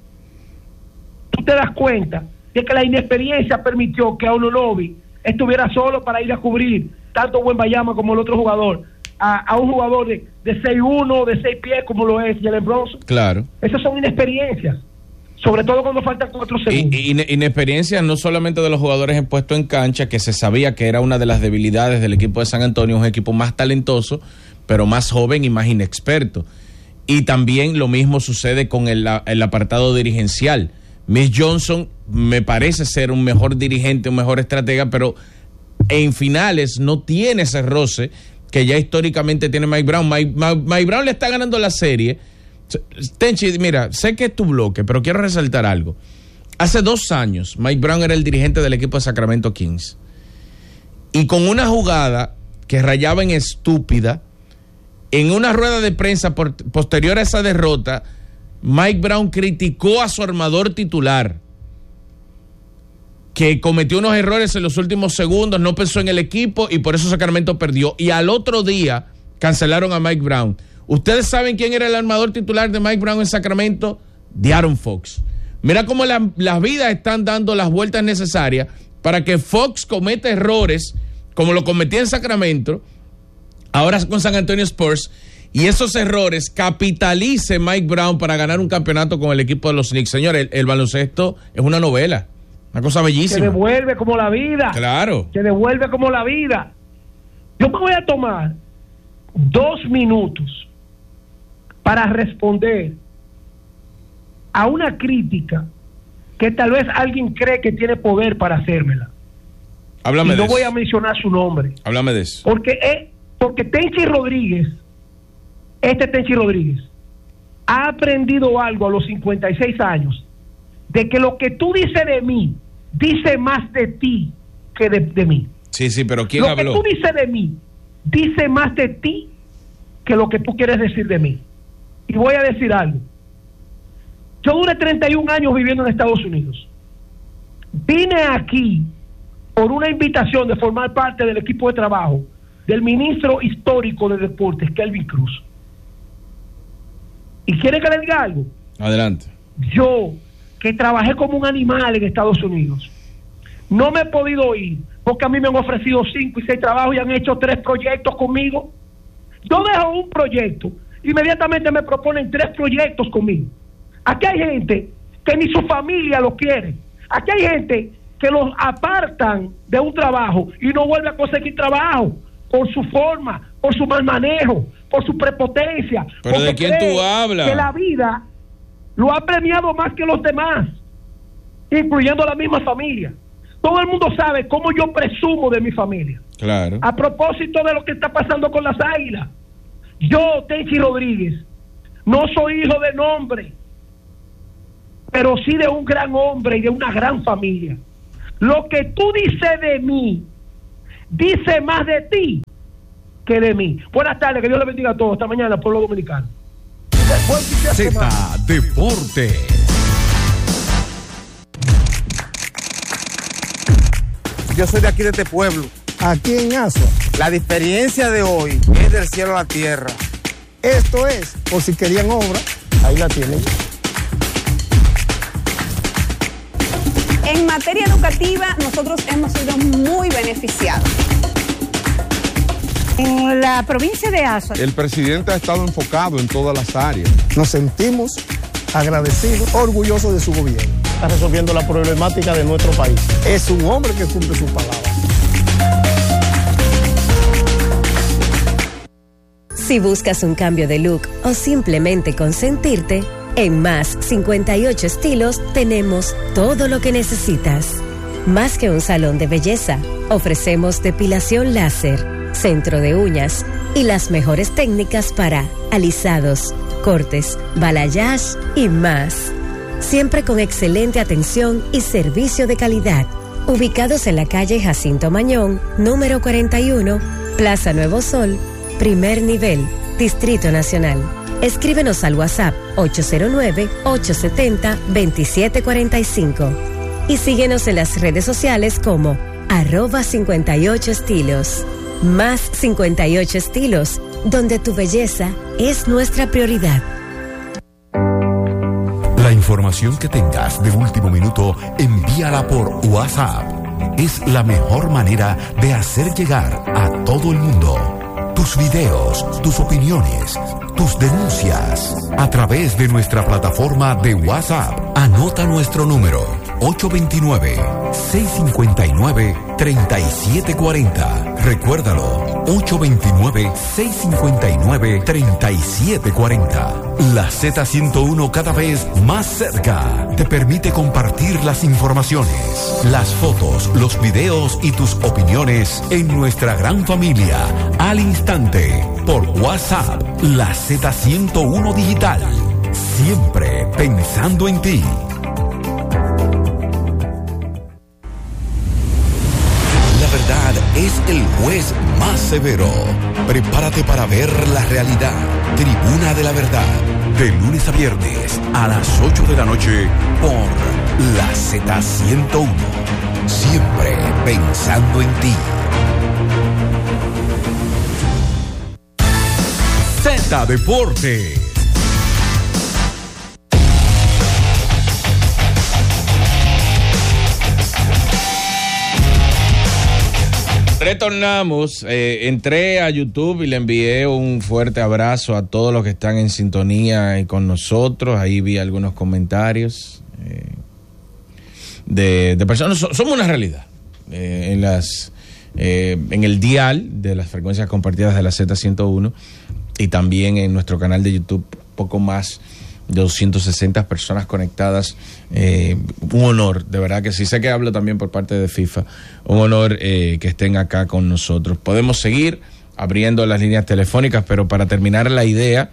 tú te das cuenta de que la inexperiencia permitió que Anunoby estuviera solo para ir a cubrir tanto Wembanyama como el otro jugador, a, a un jugador de, de seis uno, de seis pies como lo es Jalen Brunson. Claro. Esas son inexperiencias, sobre todo cuando faltan cuatro segundos. Y, y, inexperiencia no solamente de los jugadores en puesto en cancha, que se sabía que era una de las debilidades del equipo de San Antonio, un equipo más talentoso, pero más joven y más inexperto. Y también lo mismo sucede con el, el apartado dirigencial. Miss Johnson me parece ser un mejor dirigente, un mejor estratega, pero en finales no tiene ese roce que ya históricamente tiene Mike Brown. Mike, Mike, Mike Brown le está ganando la serie. Tenchi, mira, sé que es tu bloque, pero quiero resaltar algo. Hace dos años, Mike Brown era el dirigente del equipo de Sacramento Kings. Y con una jugada que rayaba en estúpida, en una rueda de prensa por, posterior a esa derrota, Mike Brown criticó a su armador titular, que cometió unos errores en los últimos segundos, no pensó en el equipo y por eso Sacramento perdió. Y al otro día cancelaron a Mike Brown. ¿Ustedes saben quién era el armador titular de Mike Brown en Sacramento? De'Aaron Fox. Mira cómo la, las vidas están dando las vueltas necesarias para que Fox cometa errores como lo cometía en Sacramento, ahora con San Antonio Spurs, y esos errores capitalice Mike Brown para ganar un campeonato con el equipo de los Knicks. Señores, el, el baloncesto es una novela, una cosa bellísima. Se devuelve como la vida. Claro. Se devuelve como la vida. Yo me voy a tomar dos minutos para responder a una crítica que tal vez alguien cree que tiene poder para hacérmela. Háblame y de no eso. voy a mencionar su nombre. Háblame de eso. Porque, eh, porque Tenchi Rodríguez, este Tenchi Rodríguez, ha aprendido algo a los cincuenta y seis años, de que lo que tú dices de mí, dice más de ti que de, de mí. Sí, sí, pero ¿quién lo habló? Lo que tú dices de mí, dice más de ti que lo que tú quieres decir de mí. Y voy a decir algo. Yo duré treinta y un años viviendo en Estados Unidos. Vine aquí por una invitación de formar parte del equipo de trabajo del ministro histórico de deportes, Kelvin Cruz. ¿Y quiere que le diga algo? Adelante. Yo, que trabajé como un animal en Estados Unidos, no me he podido ir porque a mí me han ofrecido cinco y seis trabajos y han hecho tres proyectos conmigo. Yo dejo un proyecto, inmediatamente me proponen tres proyectos conmigo. Aquí hay gente que ni su familia lo quiere. Aquí hay gente que los apartan de un trabajo y no vuelve a conseguir trabajo por su forma, por su mal manejo, por su prepotencia. ¿Pero de quién tú hablas? Que la vida lo ha premiado más que los demás, incluyendo la misma familia. Todo el mundo sabe cómo yo presumo de mi familia. Claro. A propósito de lo que está pasando con las Águilas, yo, Tenchi Rodríguez, no soy hijo de nombre, pero sí de un gran hombre y de una gran familia. Lo que tú dices de mí, dice más de ti que de mí. Buenas tardes, que Dios les bendiga a todos. Hasta mañana, pueblo dominicano. Z Deporte. Yo soy de aquí, de este pueblo. Aquí en Asua. La diferencia de hoy es del cielo a la tierra. Esto es, por si querían obra, ahí la tienen. En materia educativa, nosotros hemos sido muy beneficiados. En la provincia de Asua, el presidente ha estado enfocado en todas las áreas. Nos sentimos agradecidos, orgullosos de su gobierno. Está resolviendo la problemática de nuestro país. Es un hombre que cumple sus palabras. Si buscas un cambio de look o simplemente consentirte, en Más cincuenta y ocho Estilos tenemos todo lo que necesitas. Más que un salón de belleza, ofrecemos depilación láser, centro de uñas y las mejores técnicas para alisados, cortes, balayage y más. Siempre con excelente atención y servicio de calidad. Ubicados en la calle Jacinto Mañón, número cuarenta y uno, Plaza Nuevo Sol, primer nivel, Distrito Nacional. Escríbenos al WhatsApp ocho cero nueve, ocho siete cero, dos siete cuatro cinco y síguenos en las redes sociales como arroba cincuenta y ocho estilos. Más cincuenta y ocho Estilos, donde tu belleza es nuestra prioridad. La información que tengas de último minuto, envíala por WhatsApp. Es la mejor manera de hacer llegar a todo el mundo tus videos, tus opiniones, tus denuncias a través de nuestra plataforma de WhatsApp. Anota nuestro número ocho dos nueve, seis cinco nueve, tres siete cuatro cero. Recuérdalo, ocho dos nueve, seis cinco nueve, tres siete cuatro cero. La Z ciento uno, cada vez más cerca, te permite compartir las informaciones, las fotos, los videos y tus opiniones en nuestra gran familia al instante por WhatsApp. La Z ciento uno Digital, siempre pensando en ti. La verdad es el juez más severo. Prepárate para ver la realidad. Tribuna de la Verdad, de lunes a viernes a las ocho de la noche por la Z ciento uno. Siempre pensando en ti. Z Deportes. Retornamos, eh, entré a YouTube y le envié un fuerte abrazo a todos los que están en sintonía y con nosotros. Ahí vi algunos comentarios eh, de, de personas. So, somos una realidad eh, en las eh, en el dial de las frecuencias compartidas de la Z ciento uno y también en nuestro canal de YouTube, poco más de doscientas sesenta personas conectadas. Eh, un honor, de verdad que sí. Sé que hablo también por parte de FIFA. Un honor eh, que estén acá con nosotros. Podemos seguir abriendo las líneas telefónicas, pero para terminar la idea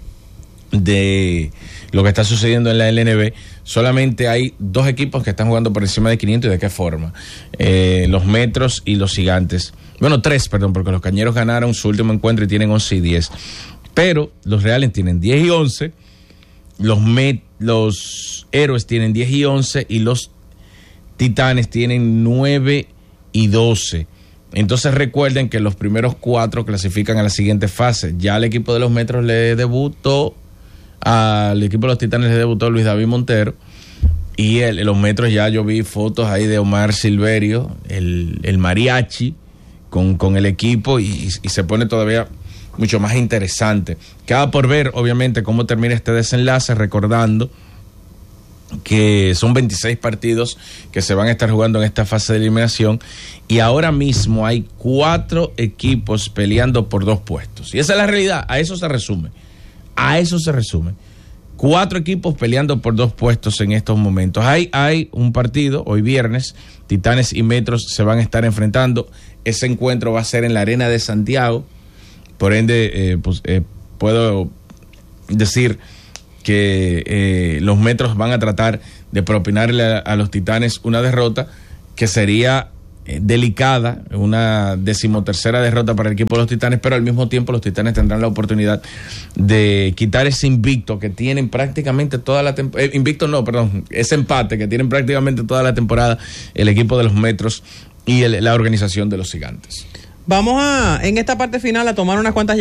de lo que está sucediendo en la L N B, solamente hay dos equipos que están jugando por encima de quinientos. ¿Y de qué forma? Eh, los Metros y los Gigantes. Bueno, tres, perdón, porque los Cañeros ganaron su último encuentro y tienen once y diez. Pero los Reales tienen diez y once. Los, Met, los Héroes tienen diez y once y los Titanes tienen nueve y doce. Entonces recuerden que los primeros cuatro clasifican a la siguiente fase. Ya al equipo de los Metros le debutó, al equipo de los Titanes le debutó Luis David Montero. Y el, los Metros, ya yo vi fotos ahí de Omar Silverio, el, el mariachi, con, con el equipo y, y se pone todavía mucho más interesante. Queda por ver, obviamente, cómo termina este desenlace, recordando que son veintiséis partidos que se van a estar jugando en esta fase de eliminación y ahora mismo hay cuatro equipos peleando por dos puestos. Y esa es la realidad, a eso se resume. A eso se resume. Cuatro equipos peleando por dos puestos en estos momentos. Hay, hay un partido, hoy viernes, Titanes y Metros se van a estar enfrentando. Ese encuentro va a ser en la Arena de Santiago. Por ende, eh, pues, eh, puedo decir que eh, los Metros van a tratar de propinarle a, a los Titanes una derrota que sería eh, delicada, una decimotercera derrota para el equipo de los Titanes, pero al mismo tiempo los Titanes tendrán la oportunidad de quitar ese invicto que tienen prácticamente toda la temporada, eh, invicto no, perdón, ese empate que tienen prácticamente toda la temporada el equipo de los Metros y el, la organización de los Gigantes. Vamos a, en esta parte final, a tomar unas cuantas